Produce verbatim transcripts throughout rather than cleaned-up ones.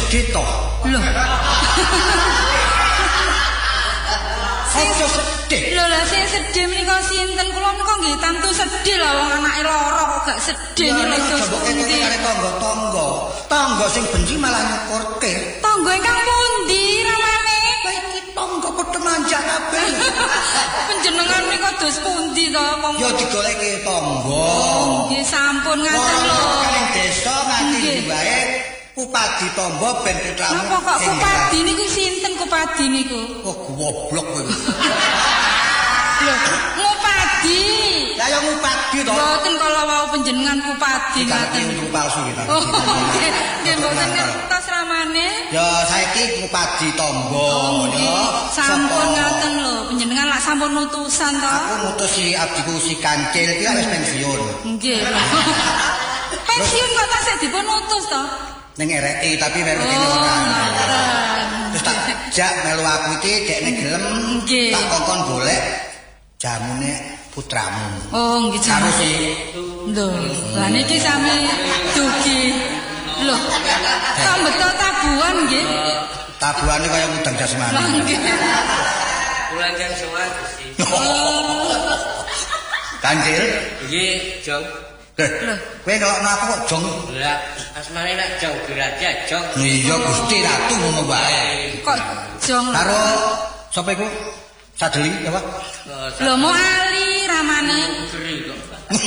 sedih toh. Lho. Ojo sedih. Lho lah sing sedih menika sinten? Kula menika nggih tantu sedih lah wong anake lara kok gak sedih lho coba kene kare tangga-tangga. Tangga sing benci malah nyukurke. Tangga ingkang pundi ramane? Iki tangga padha manjak kabeh. Panjenengan menika dos pundi to wong? Ya digoleki tangga. Oh, nggih sampun ngaten lho. Kene desa nganti wae Kupadi Tombo ben putramu. Napa kok Kupadi niku sinten Kupadi niku? Oh goblok kowe. Lho, Ngupadi. Lah ya Ngupadi to. Mboten kala wau panjenengan Kupadi ngaten. Iki palsu kita. Oh, nggih, nggih mboten ngertos ramane. Ya saiki Ngupadi Tombo ya. Sampun ngaten lho, panjenengan lak sampun mutusan to. Aku mutusi abdiku si Kancil iki wis pensiun. Nggih. Pensiun kok tasih dipun utus to? Ning R R I tapi baru kene ora. Terus tak jak melu aku iki dekne gelem tak kongkon golek jamune putramu. Oh nggih jamu sih. Lho, lah niki sami dugi. Lho. Sambeto tabuhan nggih. Tabuhane kaya mudeng jasmani. Lah nggih. Kula njang sowan Gusti. Kancil? Nggih, Jong. Lho, kowe ngelokno aku kok Jong? Lah, asmane nek Jong Giraja, Jong. Iya Gusti Ratu ngono wae. Kok Jong karo sapa iku? Sadeli apa? Lho mau Ali ramane. Mukri kok.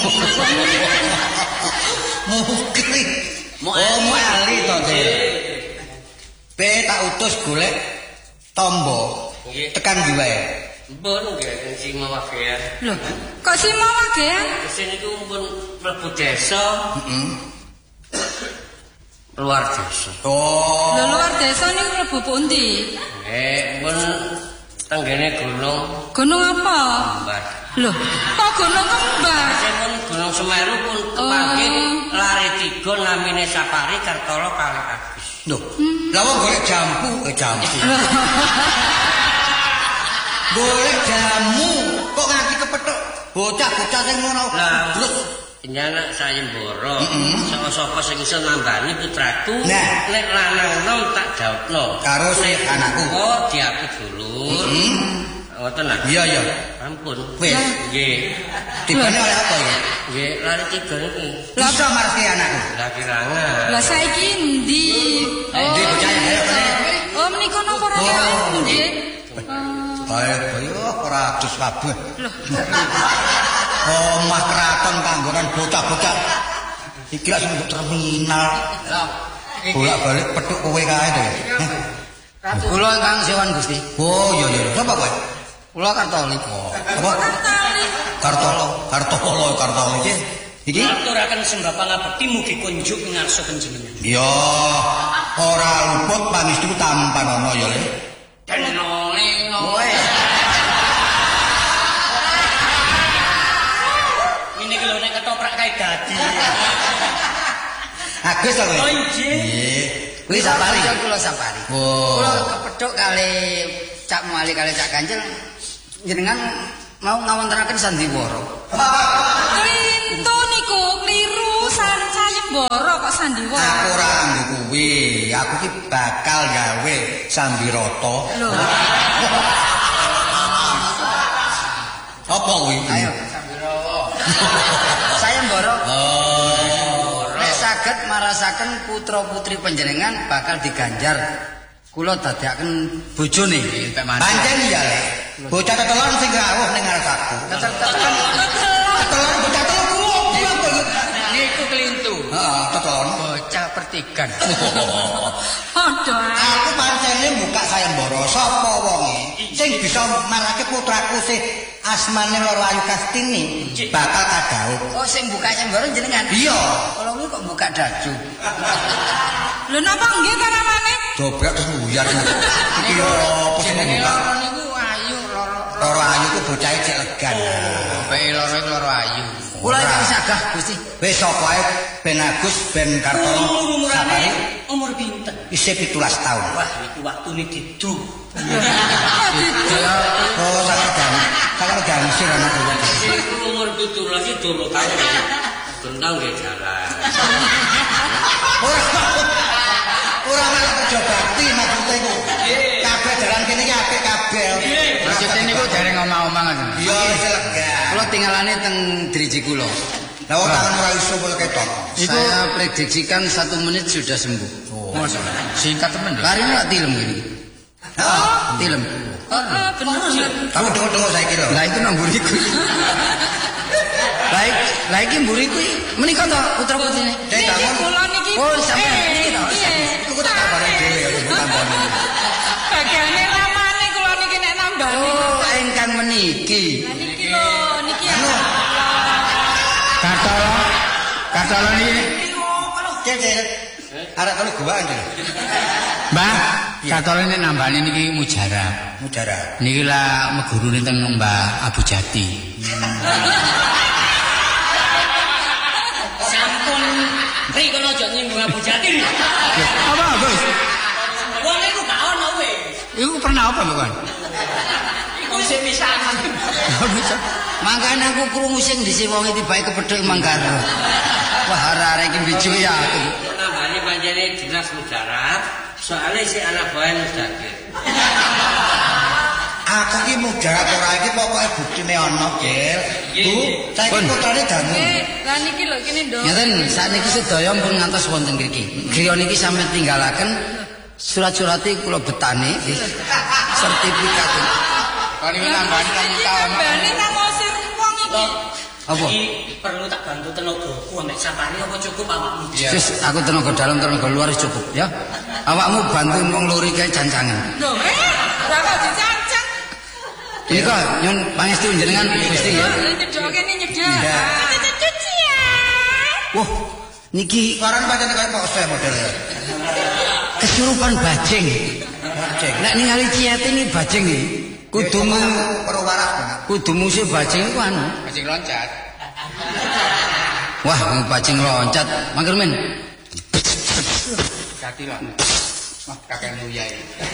Mukri. Oh, mau Ali to, Dik. Be tak utus golek Tombo. Tekan ndi wae? Mbon nggih sing mawagean. Lho, kok sing mawagean? Sing niku pun mlebu desa. Heeh. Luar desa. Oh. Lho luar desa niku mlebu pundi? Nggih, pun tenggene gunung. Gunung apa? Kembar. Lho, kok gunung kembar? Sing pun Gunung Semeru pun kepake lari tiga namine Sapari Kartolo kali Agus. Lho, lha wong golek jambu, eh jambu. Golek jamu kok nganti kepethuk bocah-bocah sing ngono. Lah, Nyana sayembara, sapa-sapa sing iso nambani putraku, nek lanang nom tak dautno. Karo si anakku. Oh, diaku dulur. Ngoten lah. Iya, iya. Ampun. Wis. Nggih. Tibane oleh apa iki? Nggih, lari tiga niki. Lah iso marke anakku. Lah kirangan. Lah saiki endi? Endi bocah ayo kene. Oh, menika napa ora nggih? Bae, bae ora adus kabeh. Loh. Omah keraton kanggonan bocah-bocah. Iki lak sing terminal. Bolak-balik petuk kowe kae to. Kula ingkang sewan Gusti. Oh, iya iya. Sapa kowe? Kula Kartolik. Apa? Kartolo. Kartolo, Kartolo. Iki aturaken sembah pangabekti mugi kunjuk ngarsa panjenengan. Ya, ora luput pangestu tampan ana ya, Le. Den noleng kowe. Ini lho nek ketoprak kae dadi. Agus to kowe? Oh nggih. Nggih. Kuwi Sapari. Kula Sapari. Oh. Kula kepethuk kali Cak Muali kali Cak Kancil jenengan mau ngawontenaken sandiwara. Klintu niku kliru san sayembara kok sandiwara. Aku ora nganggo kuwi. Aku ki bakal gawe sambirata. Lho. Apa kuwi? Ayo sambirata. Sayembara. Oh. Nek saged marasaken putra-putri panjenengan bakal diganjar kula dadiaken bojone pek mandi. Pancen ya, Le. Bocah tetelon sing rawuh ning ngares aku. Tetelon bocah telon kuwi apa iki? Niku klintu. Heeh, tetelon. Bocah pertigan. Aduh. Aku pancene buka sayembara sapa wonge sing bisa marake putraku sing asmane Loro Ayu Kastini bakal kadauk. Oh sing buka sayembara jenengan? Iya. Kalau kuwi kok buka daju. Lho napa nggih ta namane? Dobrak terus nguyar. Iki yo apa sing buka? Loro niku ayu loro. Loro Ayu ku bocahe cek legan. Bae loro iku loro ayu. Kula iki sagah Gusti. Wis sapa ae Ben Agus Ben Kartono Sapari Umur pinten? isih pitulas taun. Wah iki waktune didu. Oh, sakit jam. Sakit jam sih anak dulu. Umur tujuh belas itu dulu tahu. Tentang nggih jalan. Ora ora malah kerja ketinggalane teng driji kula. Lah wong tangan ora iso kok ketok. Saya prediksikan satu menit sudah sembuh. Oh. Singkat temen. Karine lak tilem gini. Heeh, tilem. Heeh, bener. Kamu tunggu-tunggu saiki lho. Lah itu nang mburiku. Baik, lah iki mburiku menika to putra-putrine. Dek kamu kula niki. Oh, sampeyan niki to. Iku tak kabare dhewe ya tambane. Bagane ramane kula niki nek nambani. Oh, engkang meniki. Lah niki lho, niki Anu. Katala. Katala niki. Cek. Arek kalau gowaan lho. Mbah, katala nek nambani niki mujarab. Mujarab. Niki lah megurune teng Mbah Abu Jati. Sampun mriko aja nyinggung Abu Jati. Apa, Gus? Wong niku gak ono kowe. Iku pernah apa lho, Kan? Iku sing pisanan. Mangkane aku krungu sing disiwongi tibake kepethuk Manggarai. Wah, arek iki bijo ya aku. Nambani panjene dinas mujarab, soalnya si anak buah mustaqil. Aku ki mujarab ora iki pokoke buktine ana, Gil. Bu, saiki putrane dangu. Eh, lah niki lho kene ndok. Ngeten, sakniki sedaya pun ngantos wonten mriki. Griya niki sampeyan tinggalaken surat-surate kula betane sertifikat. Kali nambani kan tahun. Nambani nang osir wong iki. Apa? Iki perlu tak bantu tenagaku ambek sapane apa cukup awakmu? Wis aku tenaga dalam tenaga luar cukup ya. Awakmu bantuin wong lori kae jancangan. Lho, eh, ora kok dicancang. Iki kok nyun pangestu jenengan Gusti ya. Nyedok kene nyedok. Cuci ya. Wah, niki Suarane pancen kaya kok saya modele. kesurupan bajing. Bajing. Nek ningali ciete ini bajing iki. Kudu perlu waras bener. kudu musuh bajing ku anu. Bajing loncat. Wah, bajing loncat. Mangger men. Jati lho. Wah, kakek luyai.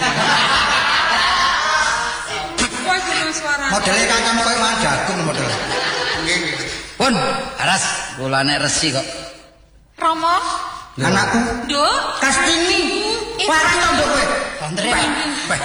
Wah, kena suara. Modele kancamu koyo mangan jagung modele. Nggih. Pun, aras kula nek resi kok. Romo, Anakku Nduk, Kastini. Waras to nduk kowe. Kontre. Beh.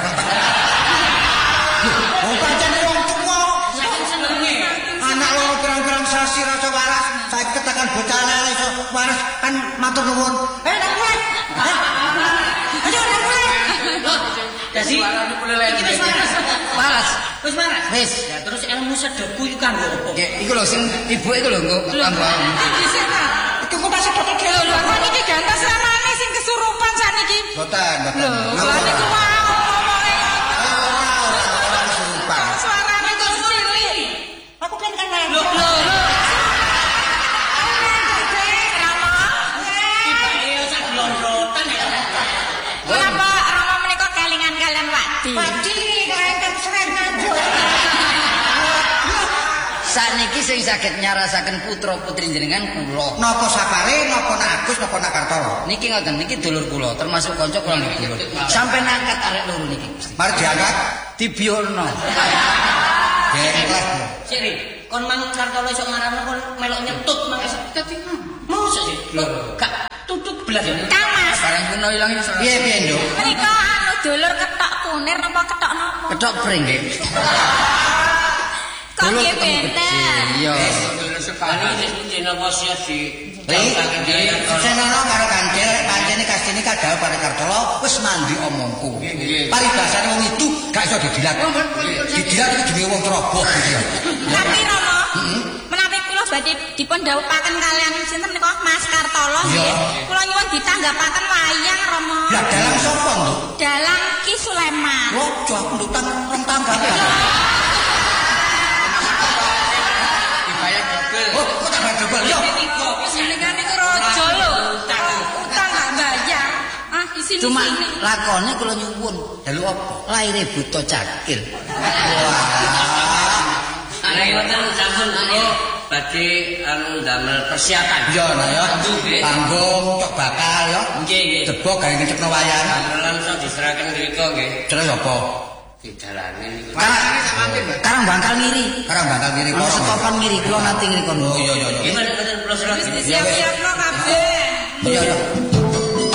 Wong pancen wong tuwa. Saking senenge. Anak loro pirang-pirang sasi rasa waras. Saiki tekan bocah lele iso waras kan matur nuwun. Eh, nang kowe. Ayo nang kowe. Dadi iki wis waras. Waras. Wis waras. Wis. Ya terus ilmu sedoku iku kanggo apa? Nggih, iku lho sing ibuke iku lho engko tambah. dhisik ta. Iku kok tak sedot Lho, lho, kok niki gantos ramane sing kesurupan sakniki. Mboten, mboten. Lho, lha niku wae ngomongnya. Ora, ora, ora kesurupan. Suarane kok cilik. Aku kan kan nang. Lho, lho, lho. Tibake sak glondrotan ya. Kenapa Rama menika kelingan kalian Wadi? Wadi kerengket serengan. Sakniki sing saged nyarasaken putra-putri jenengan kula. Napa Sapare, napa nak Agus, napa nak Kartolo? Niki ngoten, niki dulur kula, termasuk kanca kula niki dulur. Sampai nangkat arek loro niki. Mari diangkat. Dibiorno. Gekleh. Siri, kon mang Kartolo iso ngarano kon melok nyetut mang dadi mosok sih. Lho, gak tutut belas. Kamas. Barang kuno ilang iso. Piye piye, Nduk? Menika anu dulur ketok kunir napa ketok napa? Ketok pring nggih. Kok Dulur nggih ketemu benten? gede, iya. Sekali wis jeneng wasiat di Ri, senono karo kancil, kancene Kastini kadal pare Kartolo wis mandi omongku. Paribasane wong itu gak iso didilat. Didilat iki jenenge wong ceroboh gitu. Tapi Rama, menawi kula badhe dipun dhawuhaken kalian sinten menika Mas Kartolo nggih. Kula nyuwun ditanggapaken wayang Rama. Lah dalang sapa, Nduk? Dalang Ki Sulaiman. Loh, aku nduk tang rong tanggapan. dibayar double. Oh, kok tak bayar double yo? Jenengan niku raja lho. Utang gak bayar. Ah, di sini Cuma sini. lakone kula nyuwun. Dalu apa? Laire buta cakil. Ana wonten sampun nggih badhe anu damel persiapan. Yo nah ya. Nggih. Panggung cok bakal yo. Nggih nggih. Debok gawe ngecepno wayang. Damelan iso diserahkan mriko nggih. Terus apa? Didalane niku. Karang bangkal ngiri. Karang bakal ngiri Kalau kok. setopan ngiri kula nate ngriku. Oh iya iya iya. Gimana bener kula serah? Siap-siap lo kabeh. Iya iya.